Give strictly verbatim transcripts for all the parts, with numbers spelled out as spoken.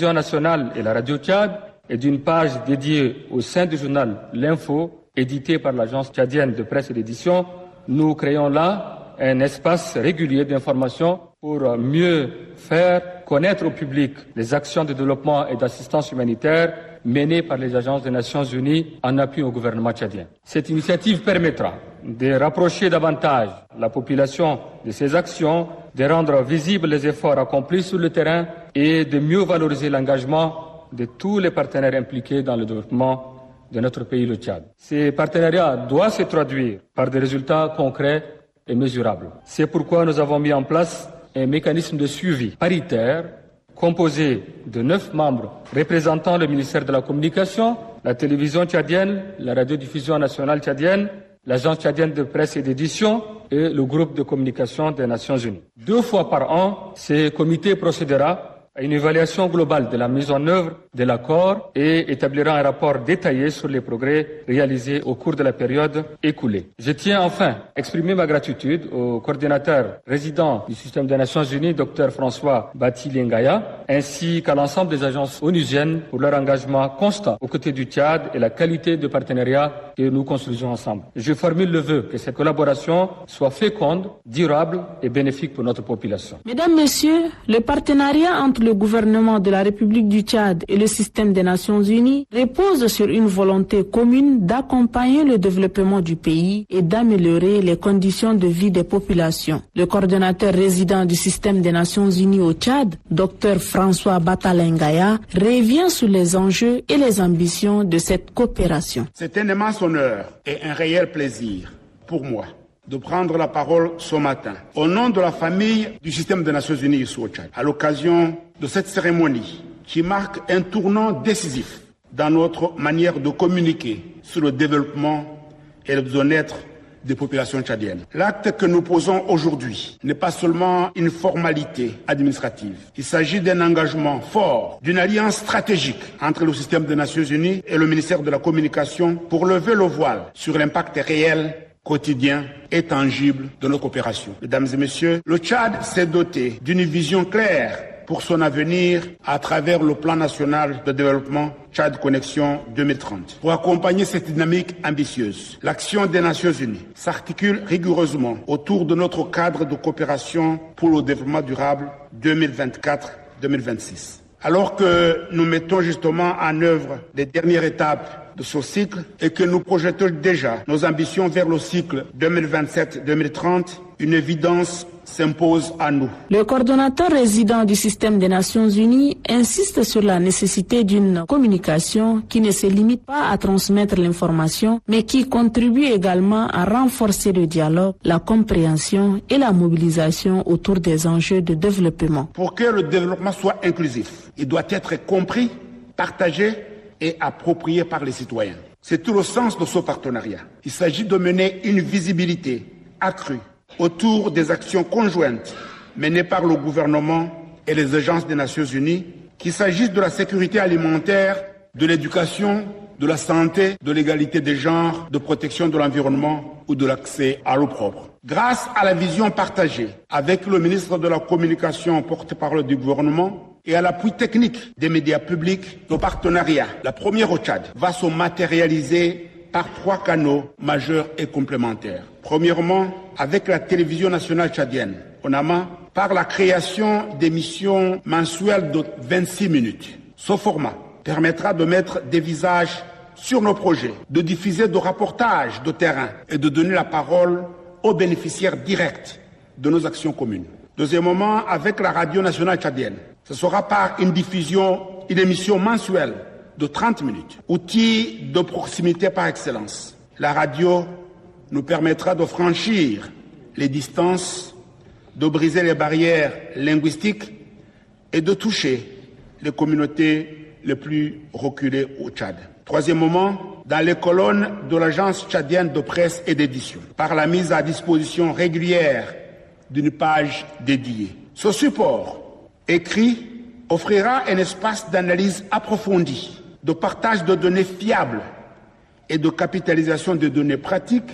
télévision nationale et la radio Tchad et d'une page dédiée au sein du journal L'Info, édité par l'agence tchadienne de presse et d'édition, nous créons là un espace régulier d'information pour mieux faire connaître au public les actions de développement et d'assistance humanitaire menées par les agences des Nations Unies en appui au gouvernement tchadien. Cette initiative permettra de rapprocher davantage la population de ces actions, de rendre visibles les efforts accomplis sur le terrain et de mieux valoriser l'engagement de tous les partenaires impliqués dans le développement de notre pays, le Tchad. Ces partenariats doivent se traduire par des résultats concrets et mesurables. C'est pourquoi nous avons mis en place un mécanisme de suivi paritaire composé de neuf membres représentant le ministère de la Communication, la télévision tchadienne, la radiodiffusion nationale tchadienne, l'agence tchadienne de presse et d'édition et le groupe de communication des Nations Unies. Deux fois par an, ce comité procédera à une évaluation globale de la mise en œuvre de l'accord et établira un rapport détaillé sur les progrès réalisés au cours de la période écoulée. Je tiens enfin à exprimer ma gratitude au coordinateur résident du système des Nations Unies, Dr François Bati-Lengaya, ainsi qu'à l'ensemble des agences onusiennes pour leur engagement constant aux côtés du Tchad et la qualité de partenariat que nous construisons ensemble. Je formule le vœu que cette collaboration soit féconde, durable et bénéfique pour notre population. Mesdames, Messieurs, le partenariat entre le gouvernement de la République du Tchad et le système des Nations Unies repose sur une volonté commune d'accompagner le développement du pays et d'améliorer les conditions de vie des populations. Le coordonnateur résident du système des Nations Unies au Tchad, Dr François Bati-Lengaya, revient sur les enjeux et les ambitions de cette coopération. C'est un immense honneur et un réel plaisir pour moi de prendre la parole ce matin au nom de la famille du système des Nations Unies ici au Tchad, à l'occasion de cette cérémonie qui marque un tournant décisif dans notre manière de communiquer sur le développement et le bien-être des populations tchadiennes. L'acte que nous posons aujourd'hui n'est pas seulement une formalité administrative. Il s'agit d'un engagement fort, d'une alliance stratégique entre le système des Nations Unies et le ministère de la Communication pour lever le voile sur l'impact réel, quotidien et tangible de notre coopération. Mesdames et messieurs, le Tchad s'est doté d'une vision claire pour son avenir à travers le plan national de développement Tchad Connexion deux mille trente. Pour accompagner cette dynamique ambitieuse, l'action des Nations Unies s'articule rigoureusement autour de notre cadre de coopération pour le développement durable deux mille vingt-quatre deux mille vingt-six. Alors que nous mettons justement en œuvre les dernières étapes de ce cycle et que nous projetons déjà nos ambitions vers le cycle deux mille vingt-sept deux mille trente, une évidence s'impose à nous. Le coordonnateur résident du système des Nations Unies insiste sur la nécessité d'une communication qui ne se limite pas à transmettre l'information, mais qui contribue également à renforcer le dialogue, la compréhension et la mobilisation autour des enjeux de développement. Pour que le développement soit inclusif, il doit être compris, partagé et approprié par les citoyens. C'est tout le sens de ce partenariat. Il s'agit de mener une visibilité accrue autour des actions conjointes menées par le gouvernement et les agences des Nations Unies, qu'il s'agisse de la sécurité alimentaire, de l'éducation, de la santé, de l'égalité des genres, de protection de l'environnement ou de l'accès à l'eau propre. Grâce à la vision partagée avec le ministre de la Communication, porte-parole du gouvernement, et à l'appui technique des médias publics, le partenariat, la première au Tchad, va se matérialiser par trois canaux majeurs et complémentaires. Premièrement, avec la télévision nationale tchadienne, ONAMA, par la création d'émissions mensuelles de vingt-six minutes. Ce format permettra de mettre des visages sur nos projets, de diffuser des reportages de terrain et de donner la parole aux bénéficiaires directs de nos actions communes. Deuxièmement, avec la radio nationale tchadienne, ce sera par une diffusion, une émission mensuelle de trente minutes, outil de proximité par excellence. La radio nous permettra de franchir les distances, de briser les barrières linguistiques et de toucher les communautés les plus reculées au Tchad. Troisièmement, dans les colonnes de l'agence tchadienne de presse et d'édition, par la mise à disposition régulière d'une page dédiée. Ce support écrit offrira un espace d'analyse approfondie, de partage de données fiables et de capitalisation de données pratiques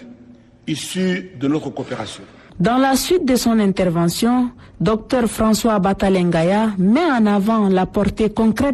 issues de notre coopération. Dans la suite de son intervention, Dr François Bati-Lengaya met en avant la portée concrète